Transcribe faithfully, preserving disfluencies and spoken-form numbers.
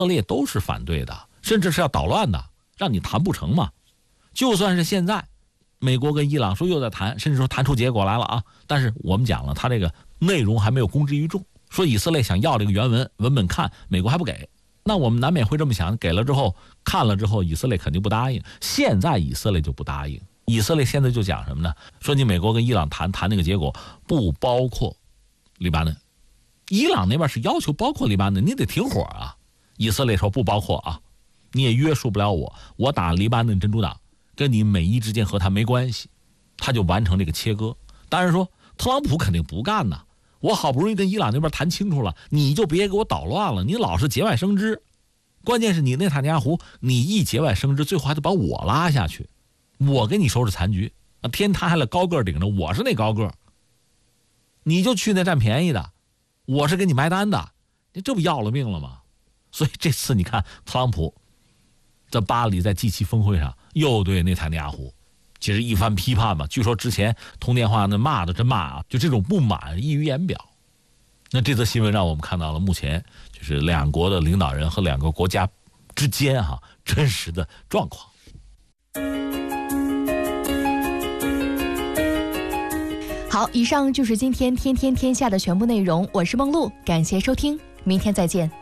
色列都是反对的，甚至是要捣乱的，让你谈不成嘛。就算是现在美国跟伊朗说又在谈，甚至说谈出结果来了啊，但是我们讲了，他这个内容还没有公之于众，说以色列想要这个原文文本看，美国还不给。那我们难免会这么想，给了之后看了之后，以色列肯定不答应。现在以色列就不答应，以色列现在就讲什么呢？说你美国跟伊朗谈谈那个结果不包括黎巴嫩，伊朗那边是要求包括黎巴嫩，你得停火啊。以色列说不包括啊，你也约束不了我，我打黎巴嫩真主党跟你美伊之间和谈没关系，他就完成这个切割。当然说特朗普肯定不干呐，我好不容易跟伊朗那边谈清楚了，你就别给我捣乱了，你老是节外生枝。关键是你内塔尼亚胡，你一节外生枝，最后还得把我拉下去，我给你收拾残局啊！天塌下来高个顶着，我是那高个，你就去那占便宜的，我是给你埋单的，你这不要了命了吗？所以这次你看特朗普在巴黎在 G 七 峰会上又对内塔尼亚胡其实一番批判嘛，据说之前通电话那骂的真骂啊，就这种不满溢于言表。那这则新闻让我们看到了目前就是两国的领导人和两个国家之间哈、啊、真实的状况。 好，以上就是今天天天天下的全部内容，我是梦露，感谢收听，明天再见。